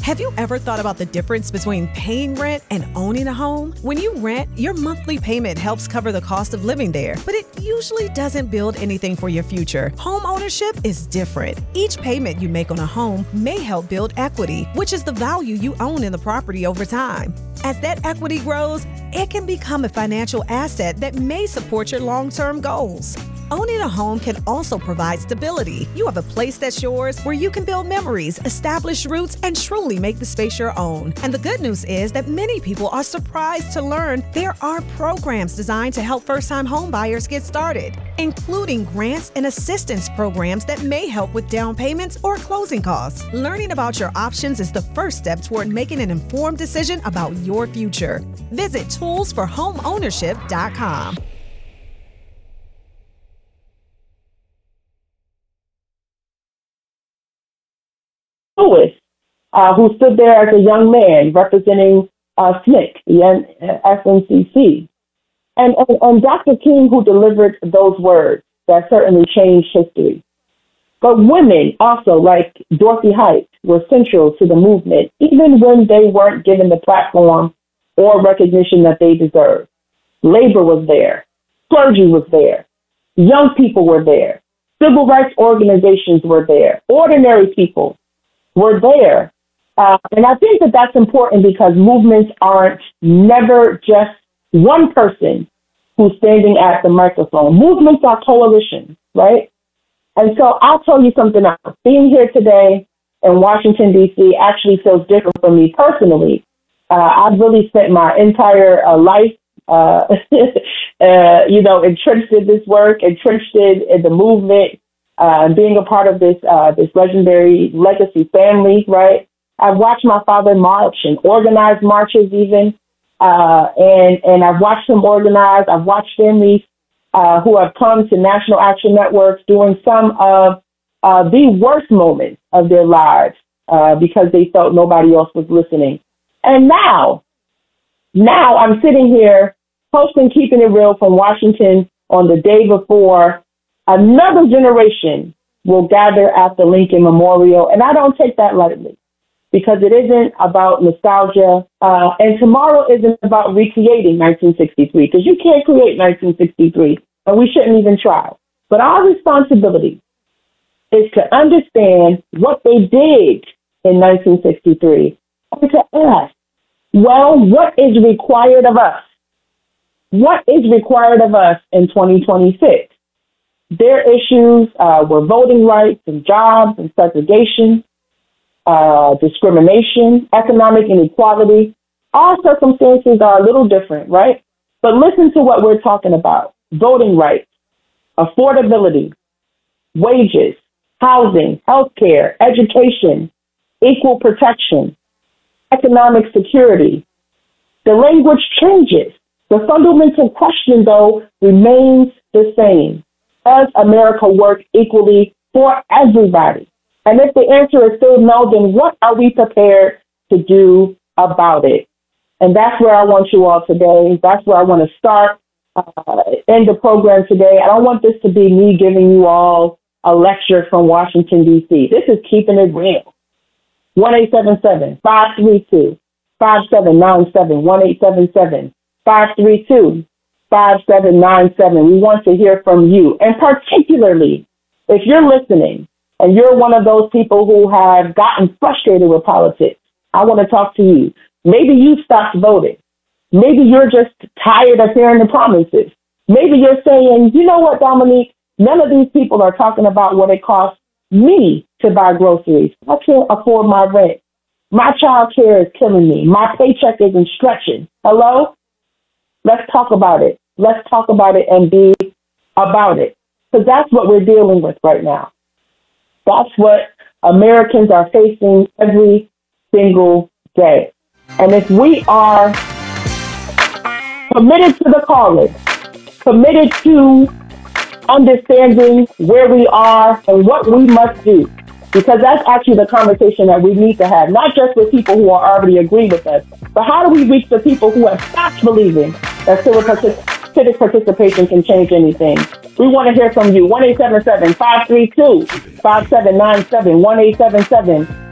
Have you ever thought about the difference between paying rent and owning a home? When you rent, your monthly payment helps cover the cost of living there, but it usually doesn't build anything for your future. Home ownership is different. Each payment you make on a home may help build equity, which is the value you own in the property over time. As that equity grows, it can become a financial asset that may support your long-term goals. Owning a home can also provide stability. You have a place that's yours where you can build memories, establish roots, and truly make the space your own. And the good news is that many people are surprised to learn there are programs designed to help first-time home buyers get started, including grants and assistance programs that may help with down payments or closing costs. Learning about your options is the first step toward making an informed decision about your future. Visit toolsforhomeownership.com. Lewis, who stood there as a young man representing SNCC, the SNCC. And Dr. King, who delivered those words that certainly changed history. But women also, like Dorothy Height, were central to the movement, even when they weren't given the platform or recognition that they deserved. Labor was there. Clergy was there. Young people were there. Civil rights organizations were there. Ordinary people were there. And I think that that's important because movements aren't never just one person who's standing at the microphone. Movements are coalitions, right? And so I'll tell you something else. Being here today in Washington, D.C. actually feels different for me personally. I've really spent my entire life, entrenched in this work, entrenched in the movement, being a part of this legendary legacy family, right? I've watched my father march and organize marches even, and I've watched him organize. I've watched families who have come to National Action Networks during some of the worst moments of their lives because they felt nobody else was listening. And now I'm sitting here hosting Keeping It Real from Washington on the day before another generation will gather at the Lincoln Memorial. And I don't take that lightly because it isn't about nostalgia. And tomorrow isn't about recreating 1963 because you can't create 1963 and we shouldn't even try. But our responsibility is to understand what they did in 1963 and to ask, well, what is required of us? What is required of us in 2026? Their issues were voting rights and jobs and segregation, discrimination, economic inequality. Our circumstances are a little different, right? But listen to what we're talking about. Voting rights, affordability, wages, housing, healthcare, education, equal protection, economic security. The language changes. The fundamental question, though, remains the same. Does America work equally for everybody? And if the answer is still no, then what are we prepared to do about it? And that's where I want you all today. That's where I want to start in the program today. I don't want this to be me giving you all a lecture from Washington, D.C. This is Keeping It Real. 1-877-532-5797, 1-877-532-5797. We want to hear from you. And particularly, if you're listening and you're one of those people who have gotten frustrated with politics, I want to talk to you. Maybe you stopped voting. Maybe you're just tired of hearing the promises. Maybe you're saying, you know what, Dominique, none of these people are talking about what it costs me to buy groceries. I can't afford my rent. My child care is killing me. My paycheck isn't stretching. Hello? Let's talk about it. Let's talk about it and be about it. Because that's what we're dealing with right now. That's what Americans are facing every single day. And if we are committed to the calling, committed to understanding where we are and what we must do, because that's actually the conversation that we need to have, not just with people who are already agreeing with us, but how do we reach the people who have stopped believing that civic participation can change anything? We want to hear from you. 1-877-532-5797, 1-877